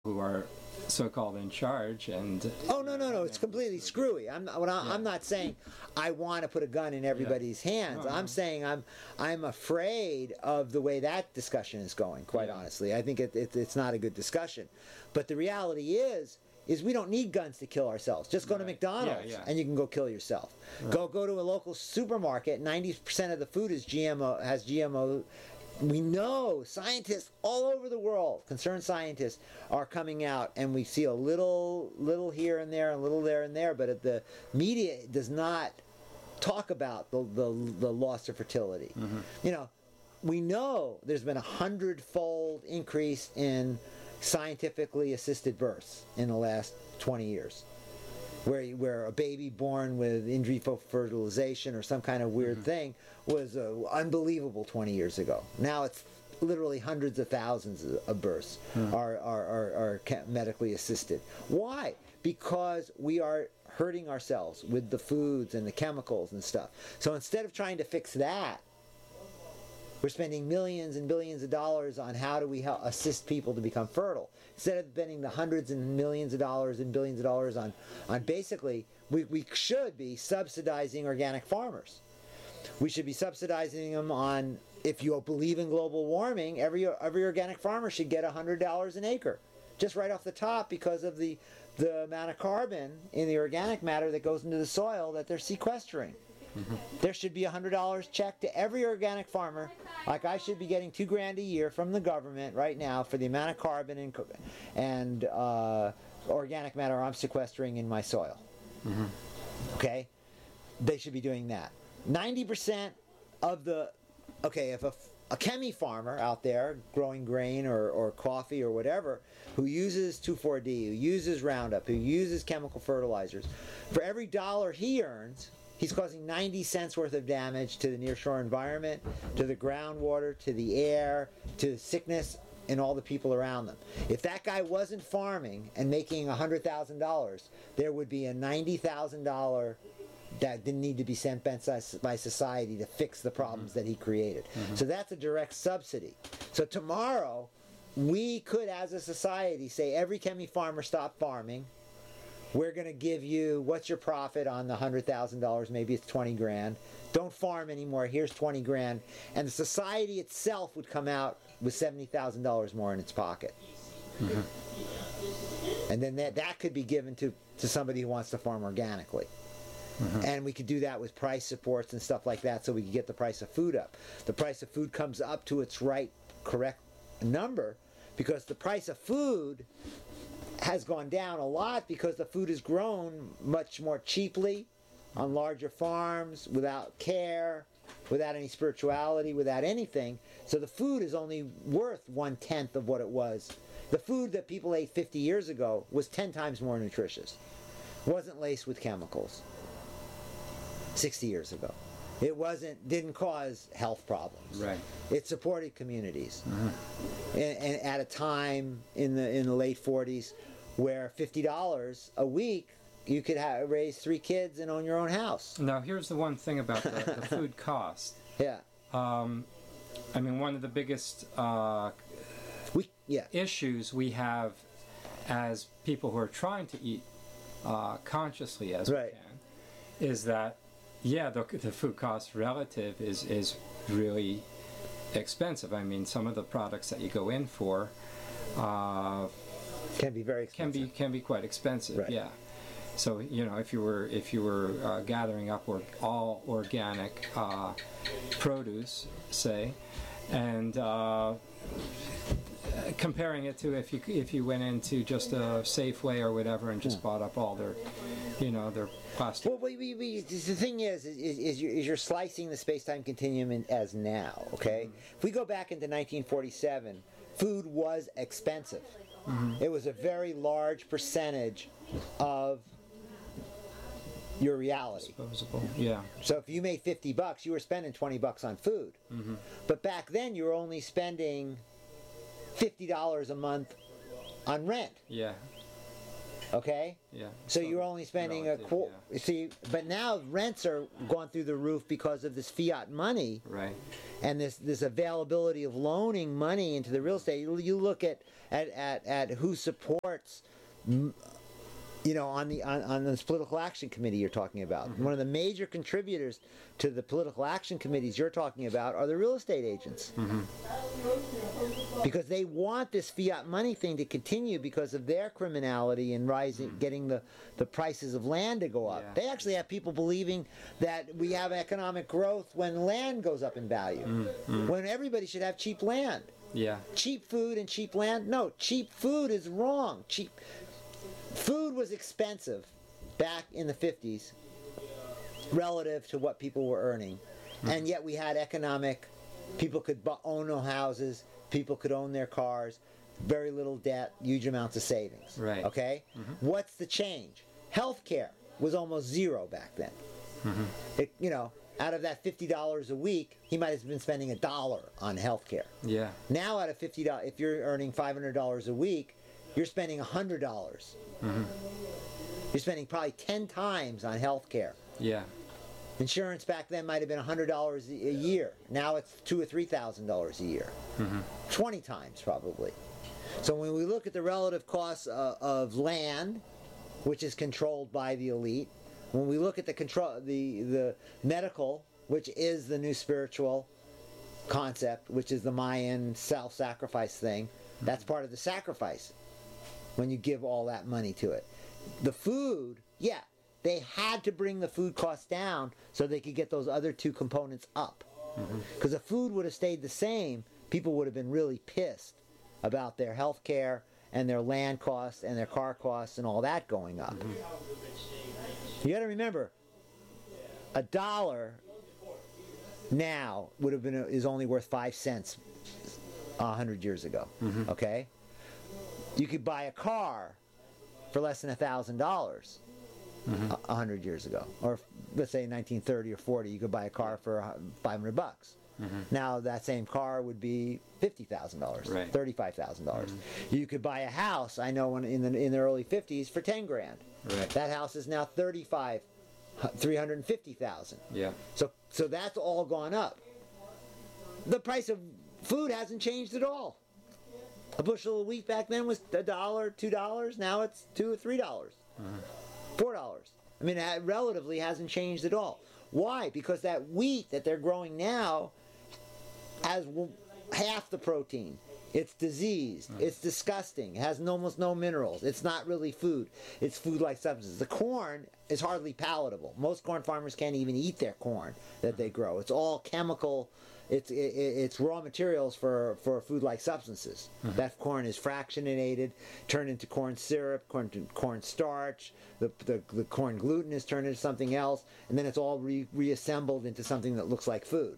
who are so-called in charge, and Oh no! It's completely screwy. I'm not saying I want to put a gun in everybody's hands. I'm saying I'm afraid of the way that discussion is going. Quite honestly, I think it's not a good discussion. But the reality is we don't need guns to kill ourselves. Just go to McDonald's and you can go kill yourself. Right. Go to a local supermarket. 90% of the food is has GMO. We know scientists all over the world, concerned scientists, are coming out, and we see a little here and there, a little there and there, but the media does not talk about the loss of fertility. Mm-hmm. We know there's been 100-fold increase in scientifically assisted births in the last 20 years. Where a baby born with in vitro fertilization or some kind of weird thing was unbelievable 20 years ago. Now it's literally hundreds of thousands of births are medically assisted. Why? Because we are hurting ourselves with the foods and the chemicals and stuff. So instead of trying to fix that, we're spending millions and billions of dollars on how do we help assist people to become fertile. Instead of spending the hundreds and millions of dollars and billions of dollars on basically, we should be subsidizing organic farmers. We should be subsidizing them on, if you believe in global warming, every organic farmer should get $100 an acre. Just right off the top, because of the amount of carbon in the organic matter that goes into the soil that they're sequestering. Mm-hmm. There should be $100 check to every organic farmer. Like I should be getting $2,000 a year from the government right now for the amount of carbon and organic matter I'm sequestering in my soil. Mm-hmm. Okay, they should be doing that. 90% of if a chemi farmer out there growing grain or coffee or whatever, who uses 2,4-D, who uses Roundup, who uses chemical fertilizers, for every dollar he earns, he's causing 90 cents worth of damage to the nearshore environment, to the groundwater, to the air, to sickness, and all the people around them. If that guy wasn't farming and making $100,000, there would be a $90,000 that didn't need to be sent by society to fix the problems that he created. Mm-hmm. So that's a direct subsidy. So tomorrow, we could, as a society, say every chemi farmer stop farming. We're going to give you, what's your profit on the $100,000? Maybe it's $20,000. Don't farm anymore. Here's $20,000, and the society itself would come out with $70,000 more in its pocket. Mm-hmm. And then that could be given to somebody who wants to farm organically. Mm-hmm. And we could do that with price supports and stuff like that, so we could get the price of food up. The price of food comes up to its correct number, because the price of food has gone down a lot because the food is grown much more cheaply on larger farms, without care, without any spirituality, without anything. So the food is only worth 1/10 of what it was. The food that people ate 50 years ago was 10 times more nutritious. Wasn't laced with chemicals 60 years ago. It didn't cause health problems. Right. It supported communities. Mm-hmm. And at a time in the late 40s where $50 a week you could raise 3 kids and own your own house. Now here's the one thing about the food cost. Yeah. I mean, one of the biggest issues we have as people who are trying to eat consciously as we can is that the food cost relative is really expensive. I mean, some of the products that you go in for can be very expensive. Can be quite expensive. Right. Yeah. So if you were gathering up all organic produce, say, and comparing it to if you went into just a Safeway or whatever and just bought up all their plastic. Well, the thing is you're slicing the space-time continuum as now. Okay, if we go back into 1947, food was expensive. Mm-hmm. It was a very large percentage of your reality. Disposable. Yeah. So if you made $50, you were spending $20 on food. Mm-hmm. But back then, you were only spending $50 a month on rent. Yeah. Okay? Yeah. So you're only spending a quarter. yeah. See, but now rents are going through the roof because of this fiat money. Right. And this availability of loaning money into the real estate. You look at who supports, on this political action committee you're talking about. Mm-hmm. One of the major contributors to the political action committees you're talking about are the real estate agents. Mm-hmm. Because they want this fiat money thing to continue because of their criminality and rising, getting the prices of land to go up. Yeah. They actually have people believing that we have economic growth when land goes up in value. Mm-hmm. When everybody should have cheap land. Yeah. Cheap food and cheap land? No, cheap food is wrong. Food was expensive back in the 50s relative to what people were earning. And yet we had people could own no houses, people could own their cars, very little debt, huge amounts of savings. Right. Okay? Mm-hmm. What's the change? Healthcare was almost zero back then. Mm-hmm. Out of that $50 a week, he might have been spending $1 on healthcare. Yeah. Now out of $50, if you're earning $500 a week, you're spending $100. Mm-hmm. You're spending probably 10 times on health care. Yeah. Insurance back then might have been $100 a year. Now it's $2,000 or $3,000 a year. Mm-hmm. 20 times probably. So when we look at the relative costs of land, which is controlled by the elite, when we look at the medical, which is the new spiritual concept, which is the Mayan self-sacrifice thing, that's part of the sacrifice when you give all that money to it. The food, yeah, they had to bring the food costs down so they could get those other two components up. Because if food would have stayed the same, people would have been really pissed about their health care and their land costs and their car costs and all that going up. You got to remember, $1 now is only worth 5 cents 100 years ago. Okay? You could buy a car for less than $1,000 100 years ago, or let's say 1930 or 40, you could buy a car for $500. Now that same car would be $50,000, right. $35,000. You could buy a house. I know in the early 50s for $10,000. Right. That house is now $350,000. Yeah. So that's all gone up. The price of food hasn't changed at all. A bushel of wheat back then was $1, $2. Now it's $2 or $3, $4. I mean, it relatively hasn't changed at all. Why? Because that wheat that they're growing now has half the protein. It's diseased. It's disgusting. It has almost no minerals. It's not really food. It's food-like substances. The corn is hardly palatable. Most corn farmers can't even eat their corn that they grow. It's all chemical. It's raw materials for food-like substances. That corn is fractionated, turned into corn syrup, corn starch. The corn gluten is turned into something else, and then it's all reassembled into something that looks like food.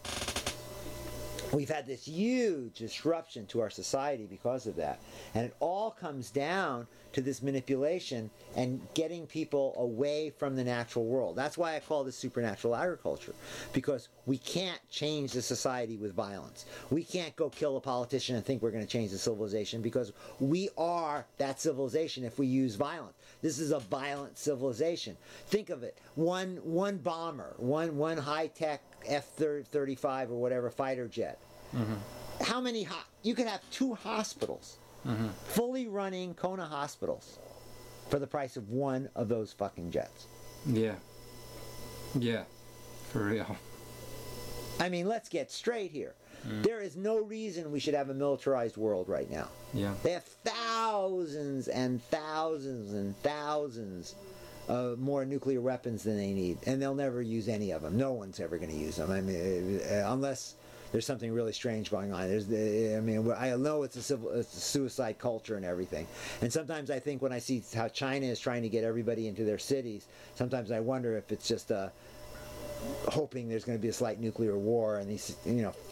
We've had this huge disruption to our society because of that. And it all comes down to this manipulation and getting people away from the natural world. That's why I call this supernatural agriculture. Because we can't change the society with violence. We can't go kill a politician and think we're going to change the civilization, because we are that civilization if we use violence. This is a violent civilization. Think of it. One bomber, one high-tech F-35 or whatever fighter jet. How many? You could have 2 hospitals, fully running Kona hospitals, for the price of one of those fucking jets. Yeah. Yeah. For real. I mean, let's get straight here. There is no reason we should have a militarized world right now. Yeah. They have thousands and thousands and thousands more nuclear weapons than they need, and they'll never use any of them. No one's ever going to use them. I mean, unless there's something really strange going on. I know it's a suicide culture and everything. And sometimes I think when I see how China is trying to get everybody into their cities, sometimes I wonder if it's just hoping there's going to be a slight nuclear war and these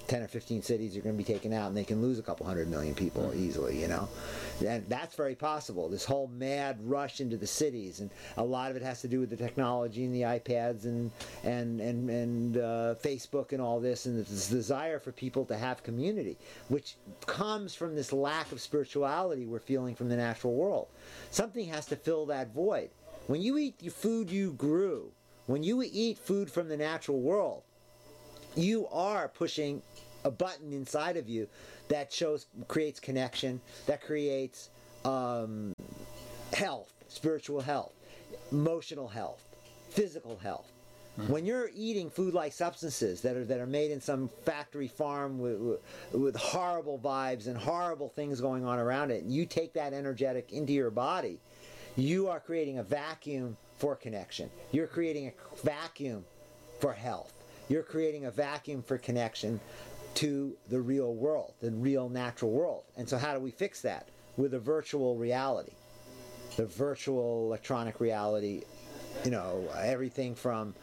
10 or 15 cities are going to be taken out, and they can lose a couple 100 million people easily, you know. And that's very possible. This whole mad rush into the cities, and a lot of it has to do with the technology and the iPads and Facebook and all this, and this desire for people to have community, which comes from this lack of spirituality we're feeling from the natural world. Something has to fill that void. When you eat the food you grew, when you eat food from the natural world, you are pushing a button inside of you that creates connection, that creates health, spiritual health, emotional health, physical health. When you're eating food-like substances that are made in some factory farm with horrible vibes and horrible things going on around it, and you take that energetic into your body, you are creating a vacuum for connection. You're creating a vacuum for health. You're creating a vacuum for connection to the real world, the real natural world. And so how do we fix that? With a virtual reality. The virtual electronic reality, you know, everything from,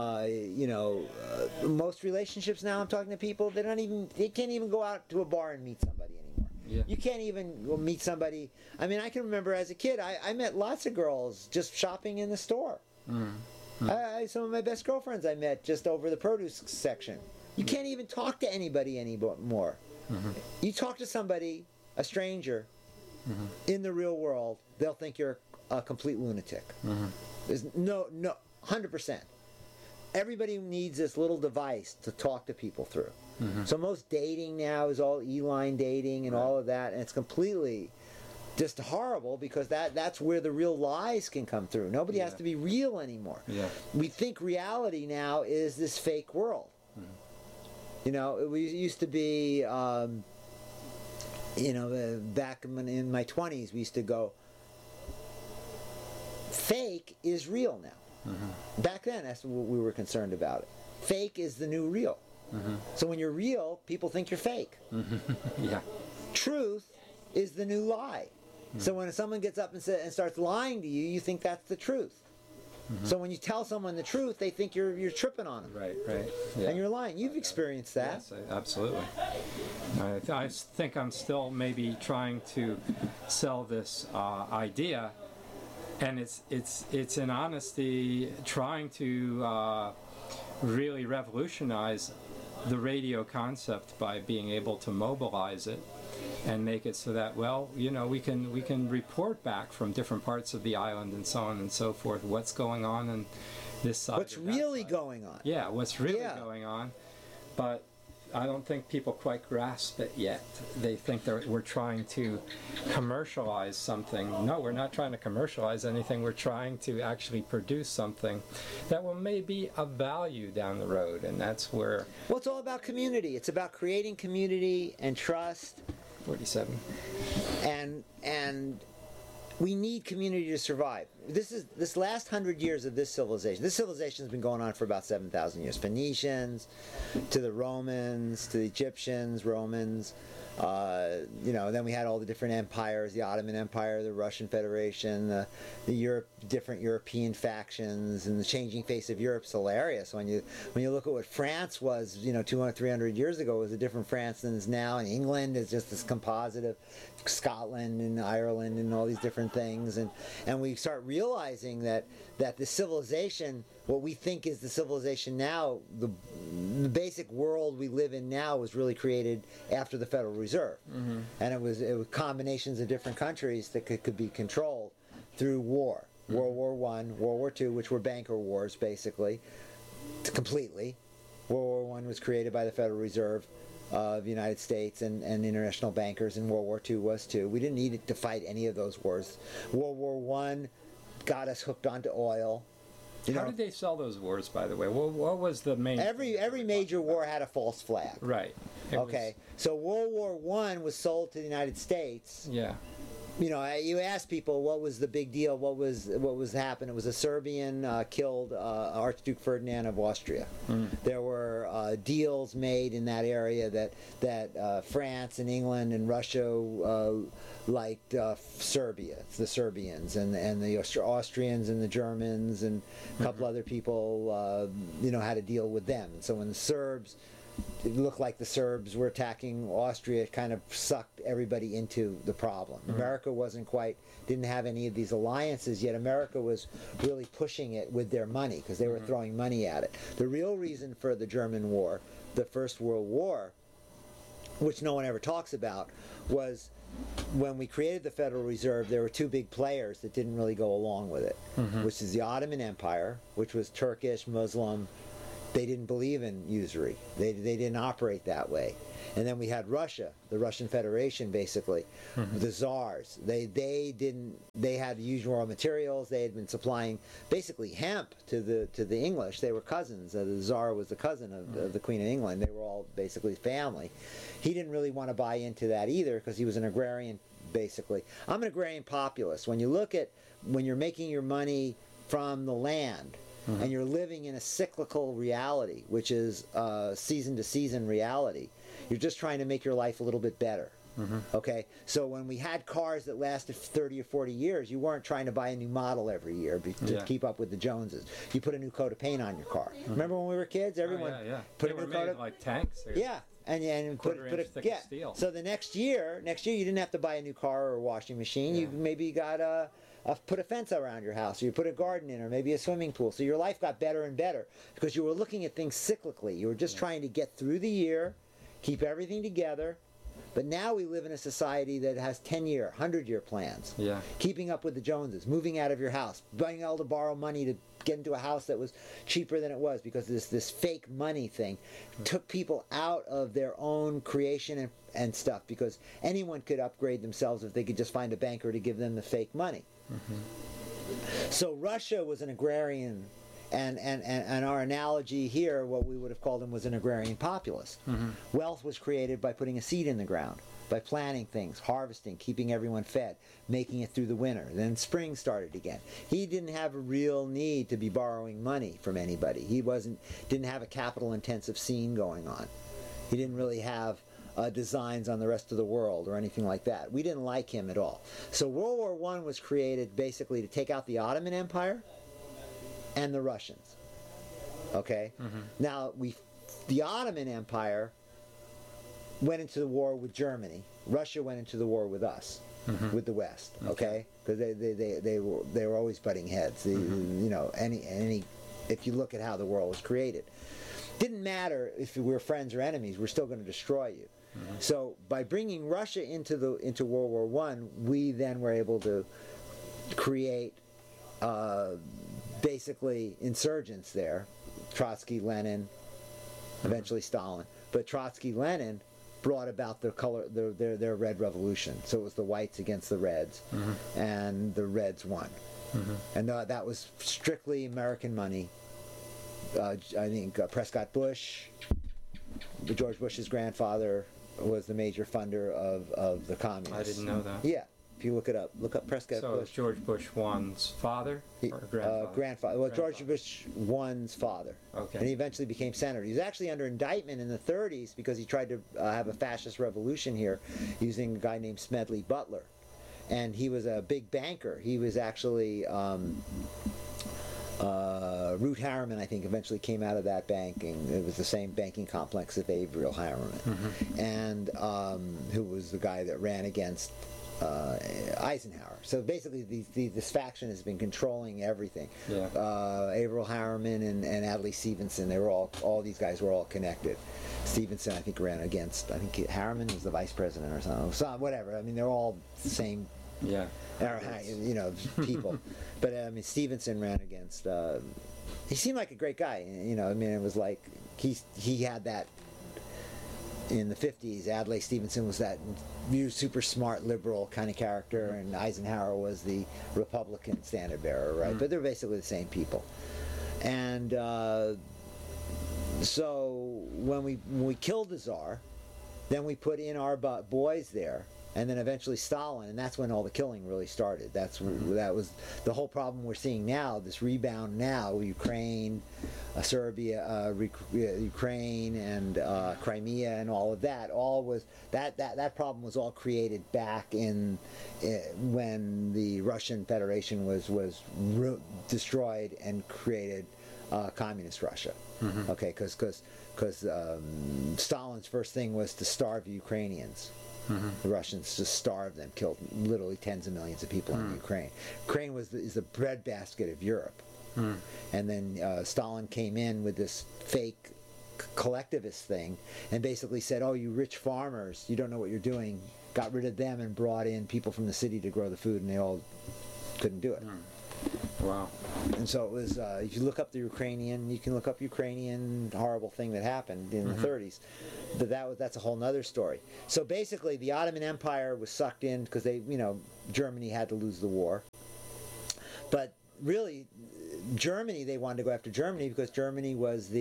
most relationships now, I'm talking to people, they can't even go out to a bar and meet somebody anymore. Yeah. You can't even go meet somebody. I mean, I can remember as a kid, I met lots of girls just shopping in the store. Some of my best girlfriends I met just over the produce section. You can't even talk to anybody anymore. You talk to somebody, a stranger, in the real world, they'll think you're a complete lunatic. There's no, 100%. Everybody needs this little device to talk to people through. So most dating now is all e-line dating and all of that, and it's completely just horrible because that's where the real lies can come through. Nobody has to be real anymore. We think reality now is this fake world. You know, we used to be, back in my 20s, we used to go, fake is real now. Back then, that's what we were concerned about. Fake is the new real. So when you're real, people think you're fake. Truth is the new lie. So when someone gets up and starts lying to you, you think that's the truth. So when you tell someone the truth, they think you're tripping on them. Right. Yeah. And you're lying. You've experienced that. Yes, absolutely. I think I'm still maybe trying to sell this idea, and it's in honesty trying to really revolutionize the radio concept by being able to mobilize it and make it so that, well, we can report back from different parts of the island and so on and so forth what's going on in this side. What's really going on? Yeah, what's really going on. But I don't think people quite grasp it yet. They think we're trying to commercialize something. No, we're not trying to commercialize anything. We're trying to actually produce something that will maybe be of value down the road, and that's where... Well, it's all about community. It's about creating community and trust. 47. And we need community to survive. This last 100 years of this civilization has been going on for about 7,000 years. Phoenicians, to the Romans, to the Egyptians, Romans, then we had all the different empires, the Ottoman Empire, the Russian Federation, the different European factions, and the changing face of Europe's hilarious. When you look at what France was, 200, 300 years ago, it was a different France than it is now, and England is just this composite of Scotland and Ireland and all these different things, and we start realizing that the civilization, what we think is the civilization now, the basic world we live in now was really created after the Federal Reserve, and it was combinations of different countries that could be controlled through war. World War I, World War II, which were banker wars basically, completely. World War I was created by the Federal Reserve of the United States and international bankers, and World War II was too. We didn't need to fight any of those wars. World War I got us hooked onto oil. How did they sell those wars, by the way? What was the main... Every major war had a false flag. Right. So World War I was sold to the United States. Yeah. You ask people what was the big deal, what was happening. It was a Serbian killed Archduke Ferdinand of Austria. There were deals made in that area that France and England and Russia liked Serbia, the Serbians, and the Austrians and the Germans and a couple other people, had to deal with them. And so when the Serbs it looked like the Serbs were attacking Austria. It kind of sucked everybody into the problem. America didn't have any of these alliances, yet America was really pushing it with their money because they were throwing money at it. The real reason for the German war, the First World War, which no one ever talks about, was when we created the Federal Reserve, there were two big players that didn't really go along with it, which is the Ottoman Empire, which was Turkish, Muslim. They didn't believe in usury. They didn't operate that way. And then we had Russia, the Russian Federation, basically, the czars. They had used raw materials. They had been supplying basically hemp to the English. They were cousins. The czar was the cousin of the Queen of England. They were all basically family. He didn't really want to buy into that either because he was an agrarian, basically. I'm an agrarian populist. When you're making your money from the land, and you're living in a cyclical reality, which is season-to-season reality. You're just trying to make your life a little bit better. Okay? So when we had cars that lasted 30 or 40 years, you weren't trying to buy a new model every year to keep up with the Joneses. You put a new coat of paint on your car. Remember when we were kids? Everyone put a new coat of... like tanks. And put steel. So the next year you didn't have to buy a new car or a washing machine. You maybe got put a fence around your house, or you put a garden in, or maybe a swimming pool. So your life got better and better because you were looking at things cyclically. You were just trying to get through the year, keep everything together. But now we live in a society that has 10-year, 100-year plans. Keeping up with the Joneses, moving out of your house, being able to borrow money to get into a house that was cheaper than it was because this fake money thing took people out of their own creation and stuff, because anyone could upgrade themselves if they could just find a banker to give them the fake money. So Russia was an agrarian, and our analogy here, what we would have called him, was an agrarian populist. Wealth was created by putting a seed in the ground, by planting things, harvesting, keeping everyone fed, making it through the winter. Then spring started again. He didn't have a real need to be borrowing money from anybody. He didn't have a capital-intensive scene going on. He didn't really have designs on the rest of the world or anything like that. We didn't like him at all. So World War I was created basically to take out the Ottoman Empire and the Russians. Okay? Now, the Ottoman Empire went into the war with Germany. Russia went into the war with us, with the West. Okay? Because they were always butting heads. If you look at how the world was created, didn't matter if we were friends or enemies. We're still going to destroy you. So by bringing Russia into World War I, we then were able to create basically insurgents there. Trotsky, Lenin, eventually Stalin. But Trotsky, Lenin brought about their Red Revolution. So it was the whites against the Reds, and the Reds won. And that was strictly American money. I think Prescott Bush, George Bush's grandfather, was the major funder of the communists. I didn't know that. Yeah. If you look it up, look up Prescott Bush. So George Bush I's father or grandfather? Grandfather. Well, George Bush I's father. Okay. And he eventually became senator. He was actually under indictment in the 30s because he tried to have a fascist revolution here using a guy named Smedley Butler. And he was a big banker. He was actually... Root Harriman, I think, eventually came out of that banking. It was the same banking complex of Averill Harriman, and who was the guy that ran against Eisenhower. So basically, this faction has been controlling everything. Averill Harriman and Adlai Stevenson, they were all these guys were all connected. Stevenson, I think, ran against, I think Harriman was the vice president or something. So whatever. I mean, they're all the same. People. But Stevenson ran against. He seemed like a great guy. It was like he had that in the 50s. Adlai Stevenson was that super smart liberal kind of character, and Eisenhower was the Republican standard bearer, right? But they're basically the same people. And so when we killed the Tsar, then we put in our boys there. And then eventually Stalin, and that's when all the killing really started. That was the whole problem we're seeing now. This rebound now, Ukraine, Serbia, Ukraine, and Crimea, and all of that. That problem was all created back when the Russian Federation was destroyed and created communist Russia. Okay, because Stalin's first thing was to starve Ukrainians. The Russians just starved them, killed literally tens of millions of people in Ukraine. Ukraine is the breadbasket of Europe. And then Stalin came in with this fake collectivist thing and basically said, oh, you rich farmers, you don't know what you're doing. Got rid of them and brought in people from the city to grow the food, and they all couldn't do it. Wow. And so it was, if you look up the Ukrainian, you can look up Ukrainian horrible thing that happened in the 30s. But that's a whole nother story. So basically the Ottoman Empire was sucked in because Germany had to lose the war. But really, Germany, they wanted to go after Germany because Germany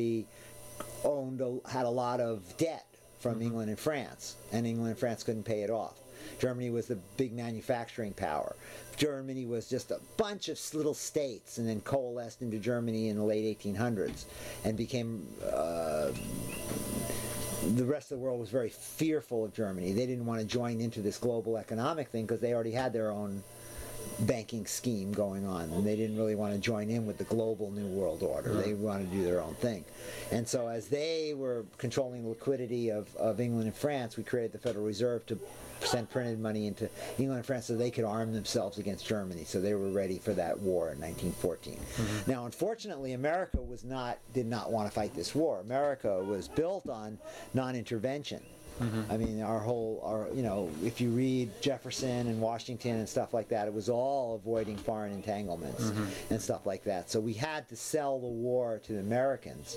had a lot of debt from England and France, and England and France couldn't pay it off. Germany was the big manufacturing power. Germany was just a bunch of little states and then coalesced into Germany in the late 1800s and became the rest of the world was very fearful of Germany. They didn't want to join into this global economic thing because they already had their own banking scheme going on, and they didn't really want to join in with the global New World Order. They wanted to do their own thing. And so as they were controlling the liquidity of England and France, we created the Federal Reserve to send printed money into England and France so they could arm themselves against Germany. So they were ready for that war in 1914. Now, unfortunately, America did not want to fight this war. America was built on non-intervention. I mean, if you read Jefferson and Washington and stuff like that, it was all avoiding foreign entanglements and stuff like that. So we had to sell the war to the Americans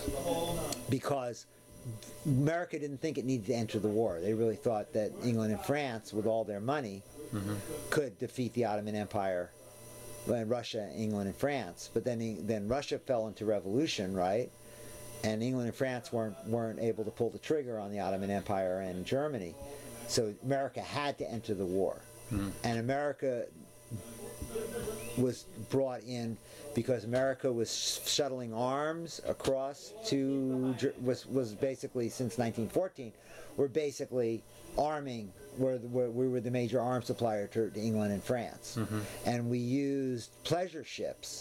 because America didn't think it needed to enter the war. They really thought that England and France, with all their money, could defeat the Ottoman Empire, and Russia, England, and France. But then Russia fell into revolution, right? And England and France weren't able to pull the trigger on the Ottoman Empire and Germany. So America had to enter the war. And America was brought in because America was shuttling arms across was basically, since 1914, we're basically arming, we were the major arms supplier to England and France. And we used pleasure ships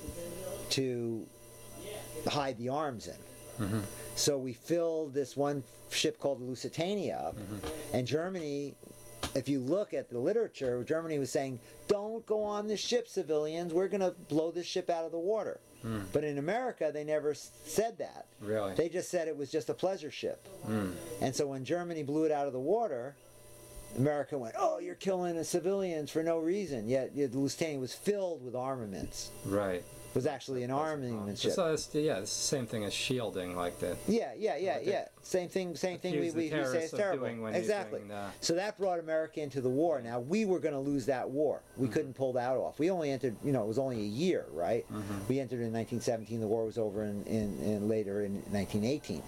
to hide the arms in. So we filled this one ship called the Lusitania up, and Germany, if you look at the literature, Germany was saying, don't go on this ship, civilians, we're going to blow this ship out of the water. But in America, they never said that. Really? They just said it was just a pleasure ship. And so when Germany blew it out of the water, America went, oh, you're killing the civilians for no reason. Yet the Lusitania was filled with armaments. Right. It was actually an armament ship. So it's the same thing as shielding, like the... Yeah. Same thing we say is terrible. Exactly. So that brought America into the war. Now, we were going to lose that war. We couldn't pull that off. We only entered, it was only a year, right? We entered in 1917. The war was over in later in 1918.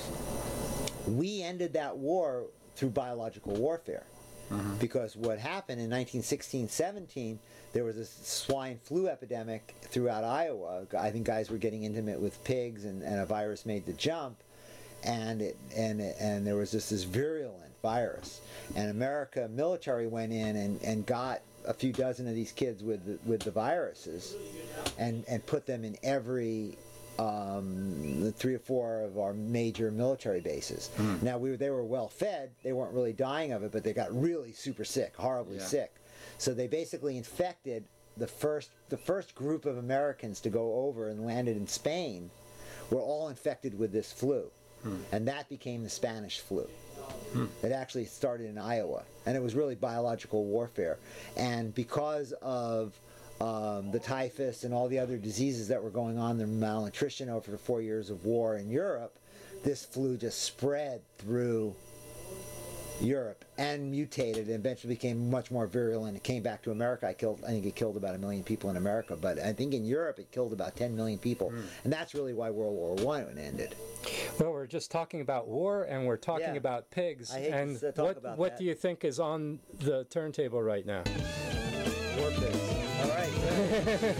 We ended that war through biological warfare. Because what happened in 1916-17, there was a swine flu epidemic throughout Iowa. I think guys were getting intimate with pigs, and a virus made the jump, and there was just this virulent virus. And America military went in and got a few dozen of these kids with the viruses, and put them in every the 3 or 4 of our major military bases. Now they were well fed, they weren't really dying of it, but they got really super sick, horribly sick. So they basically infected the first group of Americans to go over and landed in Spain were all infected with this flu. And that became the Spanish flu. It actually started in Iowa, and it was really biological warfare. And because of the typhus and all the other diseases that were going on, the malnutrition over the 4 years of war in Europe, this flu just spread through Europe and mutated and eventually became much more virulent. It came back to America. I think it killed about 1 million people in America, but I think in Europe it killed about 10 million people. And that's really why World War I ended. Well, we're just talking about war, and we're talking about pigs. I hate to talk about what that. do you think is on the turntable right now? War pigs. All right.